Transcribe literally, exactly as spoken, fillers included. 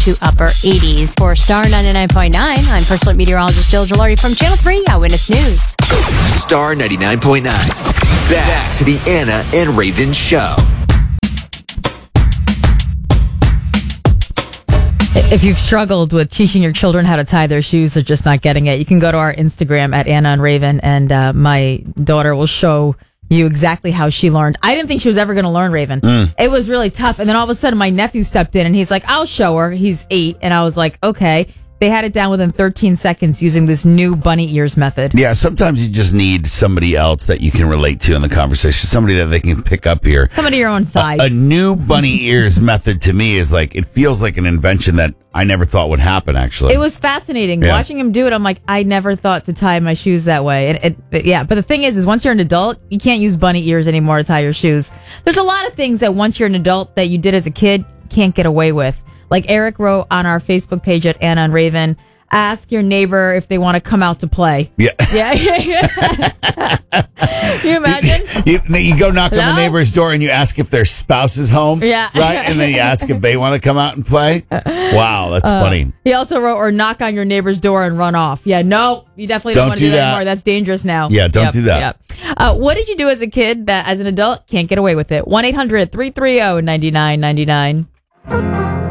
to upper eighties. For Star ninety-nine point nine, I'm personal meteorologist Jill Gilardi from Channel three Eyewitness News. Star ninety-nine point nine. Back to the Anna and Raven Show. If you've struggled with teaching your children how to tie their shoes, they're just not getting it, you can go to our Instagram at Anna and Raven, and uh, my daughter will show you exactly how she learned. I didn't think she was ever going to learn, Raven. Mm. It was really tough. And then all of a sudden, my nephew stepped in, and he's like, I'll show her. He's eight. And I was like, okay. They had it down within thirteen seconds using this new bunny ears method. Yeah, sometimes you just need somebody else that you can relate to in the conversation, somebody that they can pick up here. Somebody your own size. A, a new bunny ears method to me is like, it feels like an invention that I never thought would happen, actually. It was fascinating. Yeah. Watching him do it, I'm like, I never thought to tie my shoes that way. And it, it, yeah, but the thing is, is once you're an adult, you can't use bunny ears anymore to tie your shoes. There's a lot of things that once you're an adult that you did as a kid, you can't get away with. Like Eric wrote on our Facebook page at Anna and Raven, ask your neighbor if they want to come out to play. Yeah. Yeah. Can you imagine? You, you go knock Hello? on the neighbor's door and you ask if their spouse is home. Yeah. Right? And then you ask if they want to come out and play. Wow, that's Uh, funny. He also wrote, or knock on your neighbor's door and run off. Yeah, no, you definitely don't, Don't want to do do that, that. anymore. That's dangerous now. Yeah, don't Yep, do that. Yep. Uh, what did you do as a kid that as an adult can't get away with it? one eight hundred three three zero nine nine nine nine